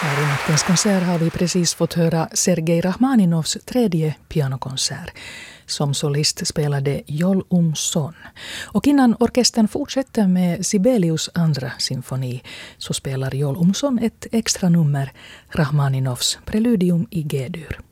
Här i nattens konsert har vi precis fått höra Sergej Rachmaninovs tredje pianokonsert. Som solist spelade Joel Umson. Och innan orkestern fortsätter med Sibelius andra symfoni så spelar Joel Umson ett extra nummer, Rachmaninovs Preludium i G-dur.